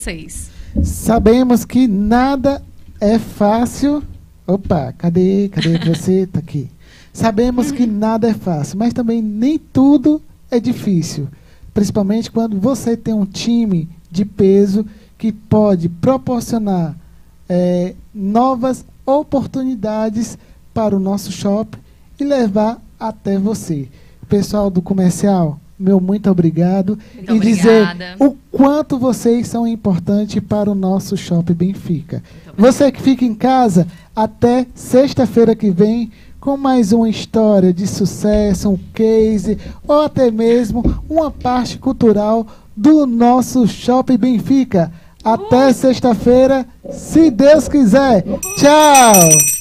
vocês. Sabemos que nada é fácil. Opa, cadê você? Tá aqui. Sabemos que nada é fácil, mas também nem tudo é difícil. Principalmente quando você tem um time de peso que pode proporcionar novas oportunidades para o nosso shopping e levar até você. Pessoal do comercial, meu muito obrigado. Muito e obrigada. Dizer o quanto vocês são importantes para o nosso Shopping Benfica. Você que fica em casa, até sexta-feira que vem, com mais uma história de sucesso, um case, ou até mesmo uma parte cultural do nosso Shopping Benfica. Até sexta-feira, se Deus quiser. Tchau!